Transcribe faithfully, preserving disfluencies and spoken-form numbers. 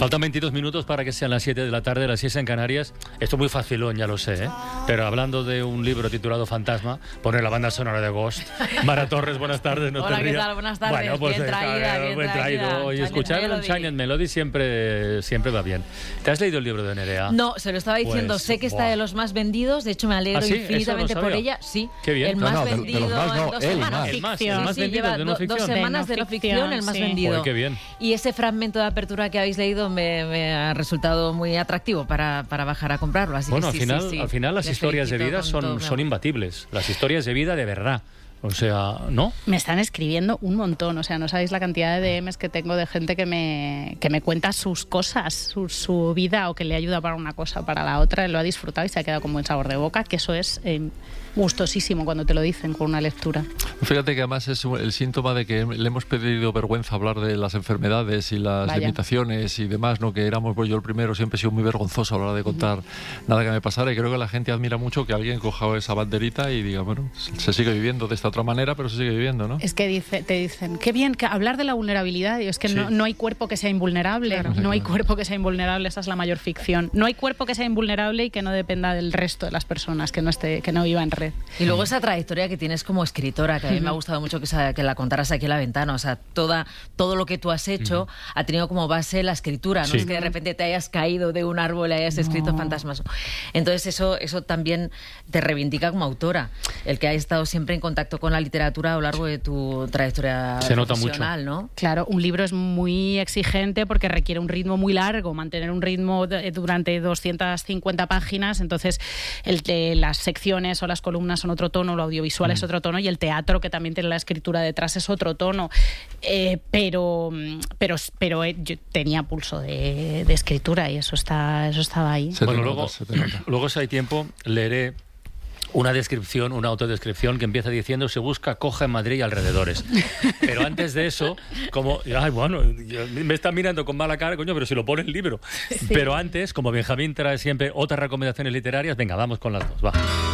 Faltan veintidós minutos para que sean las siete de la tarde, las seis en Canarias. Esto es muy facilón, ya lo sé, ¿eh? Pero hablando de un libro titulado Fantasma, poner la banda sonora de Ghost. Mara Torres, buenas tardes, no Hola, te ¿qué rías. tal? Buenas tardes. Bueno, pues bien traída, bien buen traída. traído. Y Shining escuchar Melody. un Shining Melody siempre, siempre va bien. ¿Te has leído el libro de Nerea? No, se lo estaba diciendo. Pues, sé que está buah. de los más vendidos. De hecho, me alegro ¿Ah, sí? infinitamente Eso no por sabía. ella. Sí, Qué bien. el No, más no, de- de vendido los más no, en dos el semanas. más. El más, Sí, el más sí, vendido lleva de no do- ficción. dos semanas de no ficción, el más sí. vendido. Joder, qué bien. Y ese fragmento de apertura que habéis leído me, me ha resultado muy atractivo para, para bajar a comprarlo. Así Bueno, que al sí, final, sí, sí. al final las Les historias de felicito vida con todo son, mi son amor. imbatibles. Las historias de vida de verdad. O sea, ¿no? Me están escribiendo un montón, o sea, no sabéis la cantidad de D Ms que tengo de gente que me, que me cuenta sus cosas, su, su vida, o que le ayuda para una cosa, para la otra, lo ha disfrutado y se ha quedado con buen sabor de boca, que eso es eh, gustosísimo cuando te lo dicen con una lectura. Fíjate que además es el síntoma de que le hemos pedido vergüenza hablar de las enfermedades y las Vaya. limitaciones y demás, ¿no? Que éramos, pues yo el primero siempre he sido muy vergonzoso a la hora de contar uh-huh. nada que me pasara, y creo que la gente admira mucho que alguien coja esa banderita y diga, bueno, se sigue viviendo de esta otra manera, pero se sigue viviendo, ¿no? Es que dice, te dicen, qué bien, que hablar de la vulnerabilidad, y es que Sí. no, no hay cuerpo que sea invulnerable, Claro. no hay cuerpo que sea invulnerable, esa es la mayor ficción. No hay cuerpo que sea invulnerable y que no dependa del resto de las personas, que no esté, que no viva en red. Y luego esa trayectoria que tienes como escritora, que a mí me ha gustado mucho que, esa- que la contaras aquí en la ventana. O sea, toda, todo lo que tú has hecho ha tenido como base la escritura. No Sí. es que de repente te hayas caído de un árbol y hayas escrito No. fantasmas. Entonces eso, eso también te reivindica como autora. El que hayas estado siempre en contacto con la literatura a lo largo de tu trayectoria Se nota mucho. profesional, ¿no? Claro, un libro es muy exigente porque requiere un ritmo muy largo, mantener un ritmo de- durante doscientas cincuenta páginas, entonces el de las secciones o las columnas son otro tono, lo audiovisual Mm. es otro tono, y el teatro, que también tiene la escritura detrás, es otro tono. Eh, pero pero, pero eh, yo tenía pulso de, de escritura y eso, está, eso estaba ahí. Se Bueno, te luego, nota, se te nota. luego si hay tiempo, leeré una descripción, una autodescripción que empieza diciendo: se busca coja en Madrid y alrededores. Pero antes de eso, como, ay, bueno, me está mirando con mala cara, coño, pero si lo pone el libro. Pero antes, como Benjamín trae siempre otras recomendaciones literarias, venga, vamos con las dos, va.